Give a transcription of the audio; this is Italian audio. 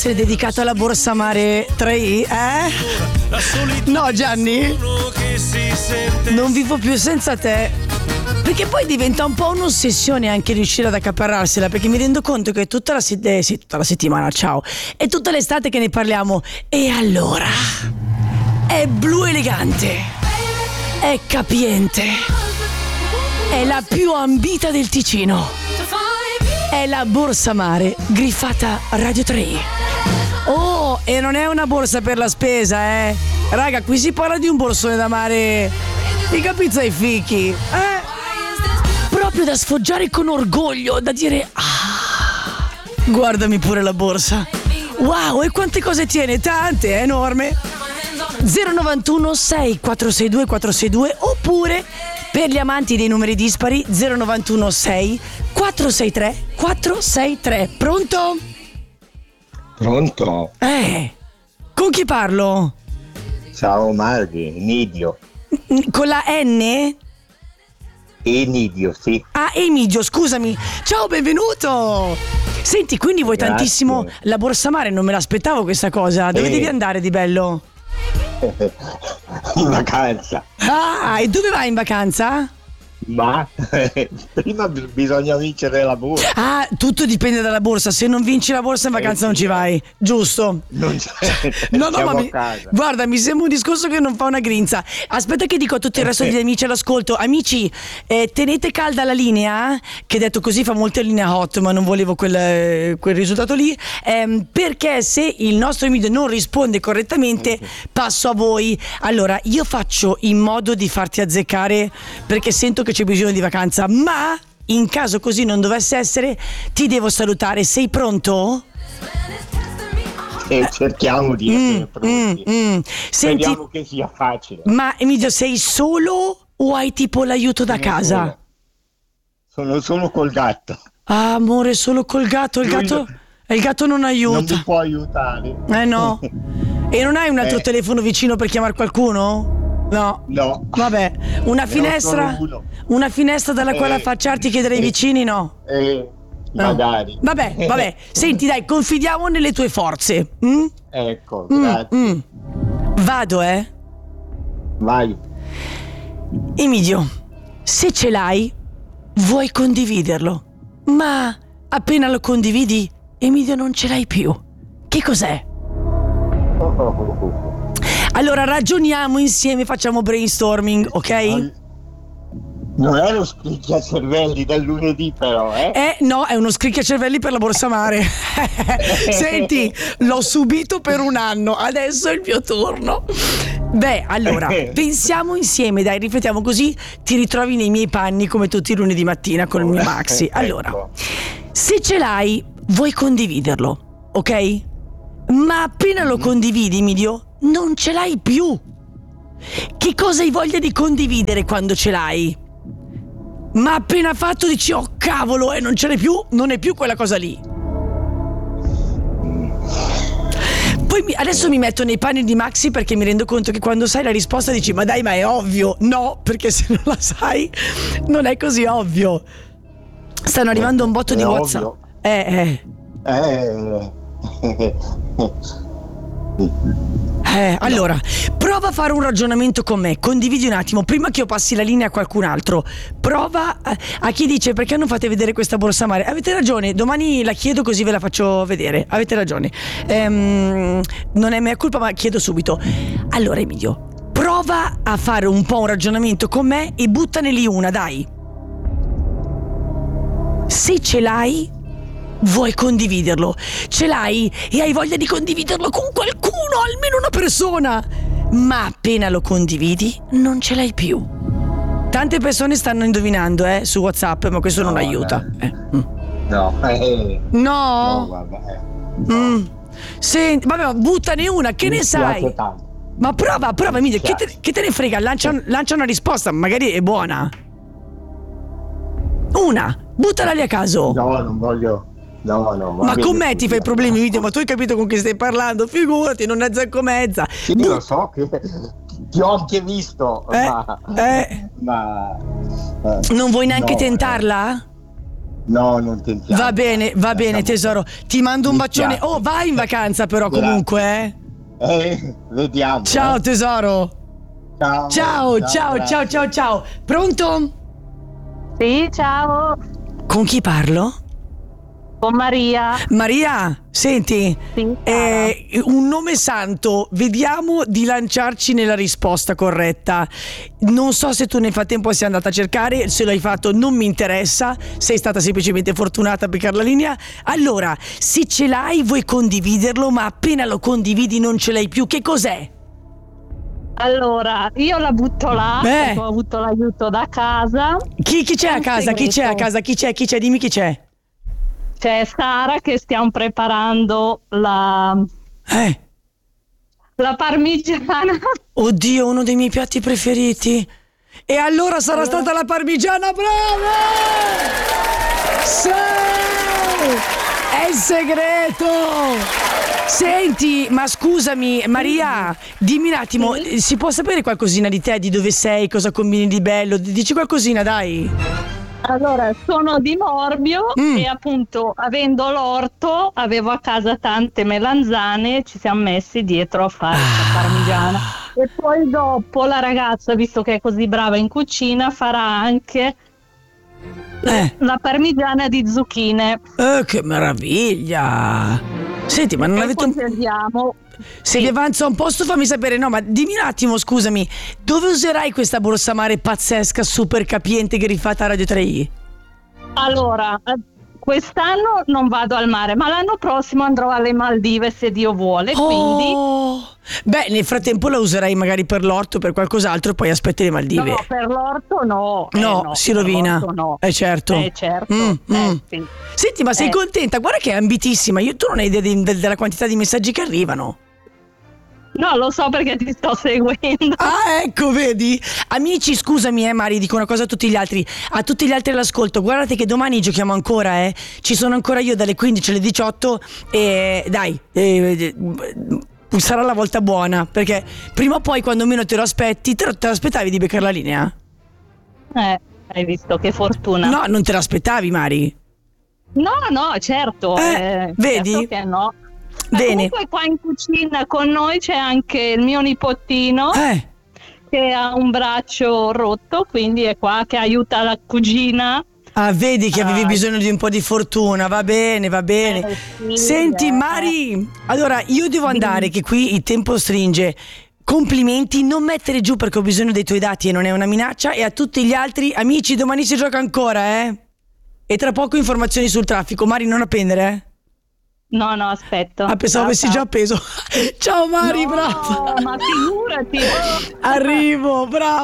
Sei dedicato alla Borsa Mare 3i, No, Gianni? Non vivo più senza te. Perché poi diventa un po' un'ossessione anche riuscire ad accaparrarsela, perché mi rendo conto che tutta la settimana, ciao, è tutta l'estate che ne parliamo. E allora è blu elegante, è capiente, è la più ambita del Ticino, è la Borsa Mare griffata Radio 3. Oh, e non è una borsa per la spesa, raga, qui si parla di un borsone da mare di capizza ai fichi, proprio da sfoggiare con orgoglio, da dire guardami pure la borsa, wow, e quante cose tiene, tante, è enorme. 091 6462 462 oppure per gli amanti dei numeri dispari 091 6 463 463. Pronto? Pronto? Con chi parlo? Ciao Marghi, Nidio. Con la N? Enidio, sì. Emidio, scusami. Ciao, benvenuto. Senti, quindi vuoi Grazie. tantissimo la Borsa Mare? Non me l'aspettavo questa cosa. Dove devi andare di bello? In vacanza. E dove vai in vacanza? Ma prima bisogna vincere la borsa. Tutto dipende dalla borsa. Se non vinci la borsa in vacanza non ci vai, giusto? Non c'è. No, ma a casa. guarda, mi sembra un discorso che non fa una grinza. Aspetta che dico a tutto il resto degli amici all'ascolto. Amici, tenete calda la linea, che detto così fa molto linea hot, ma non volevo quel risultato lì, perché se il nostro Emilio non risponde correttamente passo a voi. Allora, io faccio in modo di farti azzeccare, perché sento che c'è bisogno di vacanza, ma in caso così non dovesse essere ti devo salutare. Sei pronto? Cerchiamo di essere pronti. Senti, vediamo che sia facile. ma Emilio, sei solo o hai tipo l'aiuto da casa? Sono solo col gatto. Amore, solo col gatto. Il gatto non aiuta. Non mi può aiutare. No. E non hai un altro telefono vicino per chiamare qualcuno? No. Vabbè, una finestra dalla quale affacciarti e chiedere ai vicini, no? Magari. Vabbè. Senti, dai, confidiamo nelle tue forze. Ecco, grazie. Vado, Vai. Emilio, se ce l'hai, vuoi condividerlo. Ma appena lo condividi, Emilio, non ce l'hai più. Che cos'è? Allora ragioniamo insieme, facciamo brainstorming, ok? Non è lo scricchiacervelli del lunedì però, No, è uno scricchiacervelli per la Borsa Mare. Senti, l'ho subito per un anno, adesso è il mio turno. Beh, allora, pensiamo insieme, dai, riflettiamo così ti ritrovi nei miei panni come tutti i lunedì mattina con il mio Maxi. Allora, se ce l'hai, vuoi condividerlo, ok? Ma appena lo condividi, Emilio, non ce l'hai più. Che cosa hai voglia di condividere quando ce l'hai? Ma appena fatto dici oh cavolo, non ce l'hai più, non è più quella cosa lì. Poi adesso mi metto nei panni di Maxi, perché mi rendo conto che quando sai la risposta dici ma dai, ma è ovvio. No, perché se non la sai non è così ovvio. Stanno arrivando un botto di WhatsApp. Allora, prova a fare un ragionamento con me, condividi un attimo, prima che io passi la linea a qualcun altro. Prova a chi dice perché non fate vedere questa Borsa Mare. Avete ragione, domani la chiedo così ve la faccio vedere. Avete ragione, non è mia colpa, ma chiedo subito. Allora Emilio, prova a fare un po' un ragionamento con me e buttane lì una, dai. Se ce l'hai, vuoi condividerlo, ce l'hai e hai voglia di condividerlo con qualcuno, almeno una persona, ma appena lo condividi non ce l'hai più. Tante persone stanno indovinando su WhatsApp, ma questo non aiuta. No, vabbè. Senti, vabbè, ma buttane una, che ne sai? Ma prova Emilio, che te ne frega, lancia una risposta, magari è buona. Una, buttala lì a caso. No, non voglio. No. Ma con me ti fai problemi, Emilio, ma tu hai capito con chi stai parlando? Figurati, non è zacco mezza. Sì, lo so che ti ho anche visto, ma non vuoi neanche tentarla? No, non tentiamo. Va bene tesoro. Ti mando un bacione. Iniziamo. Oh, vai in vacanza però comunque, Vediamo. Ciao tesoro. Ciao. Grazie. Pronto? Sì, ciao, Con chi parlo? con Maria. Maria, senti, Sì, cara. un nome santo, vediamo di lanciarci nella risposta corretta. Non so se tu nel frattempo sia andata a cercare, se l'hai fatto non mi interessa, sei stata semplicemente fortunata a beccare la linea. Allora, se ce l'hai vuoi condividerlo, ma appena lo condividi non ce l'hai più, che cos'è? Allora, io la butto là, perché ho avuto l'aiuto da casa. Chi c'è a casa? Chi c'è a casa? Chi c'è? Dimmi chi c'è. C'è Sara che stiamo preparando la parmigiana. Oddio, uno dei miei piatti preferiti. E allora sarà stata la parmigiana, brava! Sì! È il segreto! Senti, ma scusami, Maria, dimmi un attimo, si può sapere qualcosina di te, di dove sei, cosa combini di bello? Dici qualcosina, dai! Allora, sono di Morbio e appunto avendo l'orto avevo a casa tante melanzane, ci siamo messi dietro a fare la parmigiana. E poi dopo la ragazza, visto che è così brava in cucina, farà anche la parmigiana di zucchine. Che meraviglia! Senti, ma non E avete conserviamo. Se vi avanza un posto fammi sapere, no, ma dimmi un attimo, scusami, dove userai questa borsa mare pazzesca, super capiente che rifatta a Radio 3i? Allora, quest'anno non vado al mare, ma l'anno prossimo andrò alle Maldive se Dio vuole, quindi... Beh, nel frattempo la userai magari per l'orto, per qualcos'altro, e poi aspetti le Maldive. No, per l'orto no. No, si rovina. Per l'orto no. Certo. Certo. Sì. Senti, ma sei contenta? Guarda che è ambitissima. Tu non hai idea della quantità di messaggi che arrivano. No, lo so perché ti sto seguendo. Ah, ecco, vedi? Amici, scusami, Mari, dico una cosa a tutti gli altri. A tutti gli altri all'ascolto, guardate che domani giochiamo ancora, Ci sono ancora io dalle 15 alle 18 e dai, sarà la volta buona, perché prima o poi quando meno te lo aspetti, te l'aspettavi di beccare la linea? Hai visto che fortuna. No, non te l'aspettavi, Mari? No, certo. Vedi? Certo che no. Bene. Comunque qua in cucina con noi c'è anche il mio nipotino che ha un braccio rotto, quindi è qua che aiuta la cugina. Ah, vedi che avevi bisogno di un po' di fortuna, va bene. Sì, Senti, Mari, allora io devo andare, che qui il tempo stringe. Complimenti, non mettere giù perché ho bisogno dei tuoi dati e non è una minaccia. E a tutti gli altri, amici, domani si gioca ancora, E tra poco informazioni sul traffico. Mari, non appendere, No, aspetto. pensavo avessi già appeso. Ciao Mari, No, brava. ma figurati. Arrivo, brava.